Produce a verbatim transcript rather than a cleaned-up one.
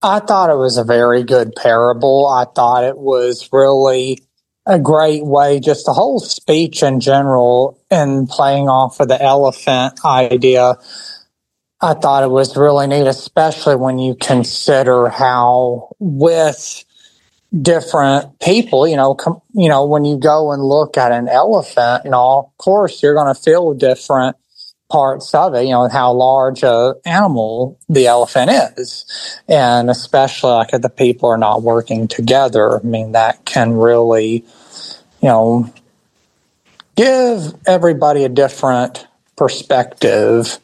I thought it was a very good parable. I thought it was really a great way, just the whole speech in general, and playing off of the elephant idea. I thought it was really neat, especially when you consider how with different people, you know, com- you know, when you go and look at an elephant, you know, of course you're going to feel different parts of it, you know, how large a animal the elephant is. And especially like if the people are not working together, I mean, that can really, you know, give everybody a different perspective